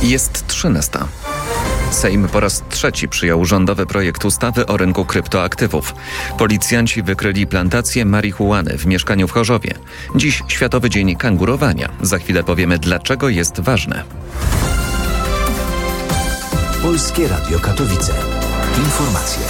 Jest 13. Sejm po raz trzeci przyjął rządowy projekt ustawy o rynku kryptoaktywów. Policjanci wykryli plantację marihuany w mieszkaniu w Chorzowie. Dziś Światowy Dzień Kangurowania. Za chwilę powiemy, dlaczego jest ważne. Polskie Radio Katowice. Informacje.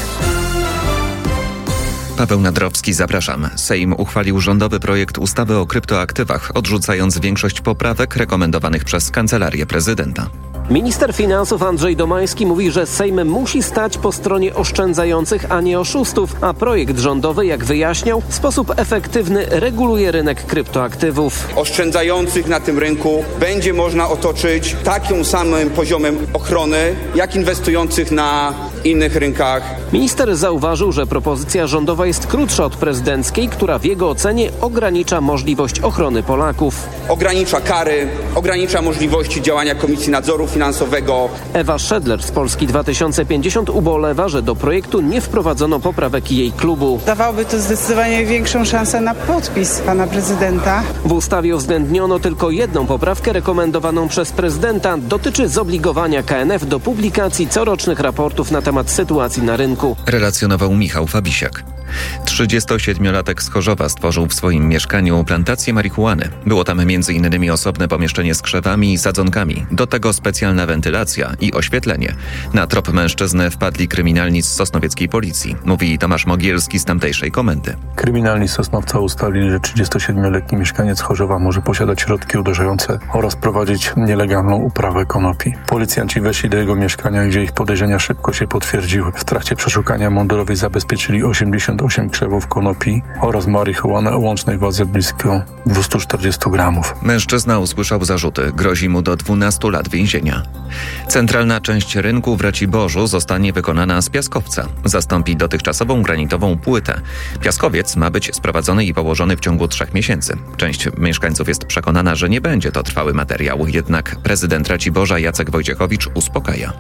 Paweł Nadrowski, zapraszam. Sejm uchwalił rządowy projekt ustawy o kryptoaktywach, odrzucając większość poprawek rekomendowanych przez Kancelarię Prezydenta. Minister finansów Andrzej Domański mówi, że Sejm musi stać po stronie oszczędzających, a nie oszustów, a projekt rządowy, jak wyjaśniał, w sposób efektywny reguluje rynek kryptoaktywów. Oszczędzających na tym rynku będzie można otoczyć takim samym poziomem ochrony, jak inwestujących na innych rynkach. Minister zauważył, że propozycja rządowa jest krótsza od prezydenckiej, która w jego ocenie ogranicza możliwość ochrony Polaków. Ogranicza kary, ogranicza możliwości działania Komisji Nadzoru Finansowego. Ewa Szedler z Polski 2050 ubolewa, że do projektu nie wprowadzono poprawek jej klubu. Dawałoby to zdecydowanie większą szansę na podpis pana prezydenta. W ustawie uwzględniono tylko jedną poprawkę rekomendowaną przez prezydenta. Dotyczy zobligowania KNF do publikacji corocznych raportów na temat sytuacji na rynku. Relacjonował Michał Fabisiak. 37-latek z Chorzowa stworzył w swoim mieszkaniu plantację marihuany. Było tam m.in. osobne pomieszczenie z krzewami i sadzonkami. Do tego specjalna wentylacja i oświetlenie. Na trop mężczyzny wpadli kryminalni z sosnowieckiej policji, mówi Tomasz Mogielski z tamtejszej komendy. Kryminalni z Sosnowca ustalili, że 37-letni mieszkaniec Chorzowa może posiadać środki uderzające oraz prowadzić nielegalną uprawę konopi. Policjanci weszli do jego mieszkania, gdzie ich podejrzenia szybko się potwierdziły. W trakcie przeszukania mundurowi zabezpieczyli 88 krzewów konopi oraz marihuanę o łącznej wadze blisko 240 gramów. Mężczyzna usłyszał zarzuty. Grozi mu do 12 lat więzienia. Centralna część rynku w Raciborzu zostanie wykonana z piaskowca. Zastąpi dotychczasową granitową płytę. Piaskowiec ma być sprowadzony i położony w ciągu 3 miesięcy. Część mieszkańców jest przekonana, że nie będzie to trwały materiał. Jednak prezydent Raciborza Jacek Wojciechowicz uspokaja.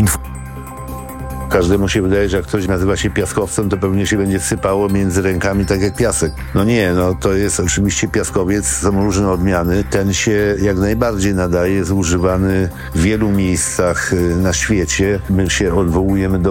Każdemu się wydaje, że jak ktoś nazywa się piaskowcem, to pewnie się będzie sypało między rękami tak jak piasek. No nie, to jest oczywiście piaskowiec, są różne odmiany. Ten się jak najbardziej nadaje, jest używany w wielu miejscach na świecie. My się odwołujemy do